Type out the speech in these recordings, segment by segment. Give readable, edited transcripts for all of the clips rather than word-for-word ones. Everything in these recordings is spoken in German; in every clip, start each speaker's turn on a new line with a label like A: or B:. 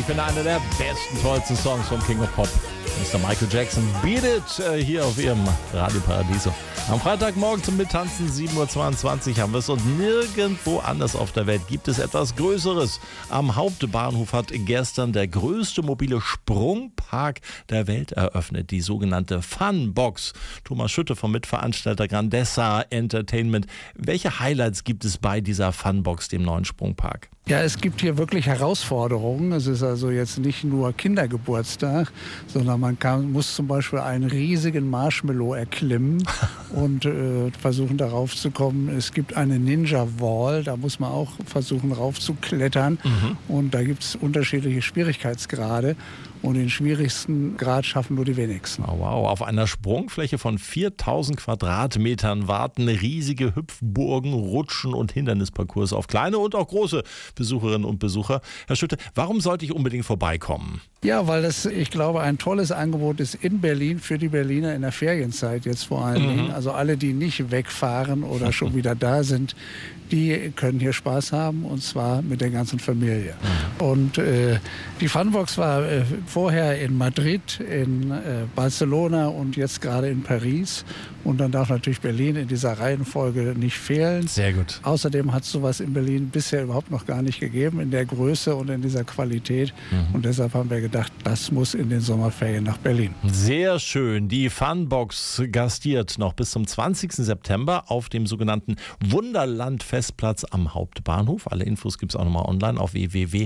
A: finde, einer der besten, tollsten Songs vom King of Pop. Mr. Michael Jackson, Beat It, hier auf Ihrem Radio Paradiso. Am Freitagmorgen zum Mittanzen, 7.22 Uhr haben wir es und nirgendwo anders auf der Welt gibt es etwas Größeres. Am Hauptbahnhof hat gestern der größte mobile Sprungpark der Welt eröffnet, die sogenannte Funbox. Thomas Schütte vom Mitveranstalter Grandessa Entertainment. Welche Highlights gibt es bei dieser Funbox, dem neuen Sprungpark?
B: Ja, es gibt hier wirklich Herausforderungen. Es ist also jetzt nicht nur Kindergeburtstag, sondern man muss zum Beispiel einen riesigen Marshmallow erklimmen und versuchen darauf zu kommen. Es gibt eine Ninja Wall, da muss man auch versuchen raufzuklettern. Und da gibt es unterschiedliche Schwierigkeitsgrade. Und den schwierigsten Grad schaffen nur die wenigsten.
A: Oh, wow, auf einer Sprungfläche von 4000 Quadratmetern warten riesige Hüpfburgen, Rutschen und Hindernisparcours auf kleine und auch große Besucherinnen und Besucher. Herr Schütte, warum sollte ich unbedingt vorbeikommen?
B: Ja, weil das, ich glaube, ein tolles Angebot ist in Berlin für die Berliner in der Ferienzeit jetzt vor allen Dingen. Also alle, die nicht wegfahren oder schon wieder da sind, die können hier Spaß haben und zwar mit der ganzen Familie. Und die Funbox war vorher in Madrid, in Barcelona und jetzt gerade in Paris. Und dann darf natürlich Berlin in dieser Reihenfolge nicht fehlen.
A: Sehr gut.
B: Außerdem hat es sowas in Berlin bisher überhaupt noch gar nicht gegeben, in der Größe und in dieser Qualität. Und deshalb haben wir gedacht, das muss in den Sommerferien nach Berlin.
A: Sehr schön. Die Funbox gastiert noch bis zum 20. September auf dem sogenannten Wunderland-Festplatz am Hauptbahnhof. Alle Infos gibt es auch nochmal online auf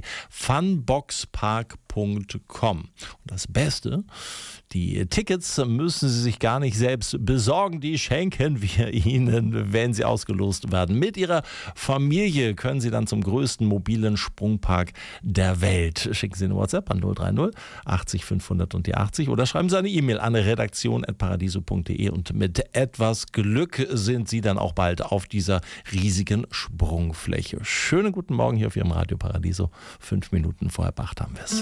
A: www.funboxpark.com. Und das Beste, die Tickets müssen Sie sich gar nicht selbst besorgen, die schenken wir Ihnen, wenn Sie ausgelost werden. Mit Ihrer Familie können Sie dann zum größten mobilen Sprungpark der Welt. Schicken Sie eine WhatsApp an 030 80 500 und die 80 oder schreiben Sie eine E-Mail an redaktion@paradiso.de und mit etwas Glück sind Sie dann auch bald auf dieser riesigen Sprungfläche. Schönen guten Morgen hier auf Ihrem Radio Paradiso. 5 Minuten vor halb 8 haben wir es.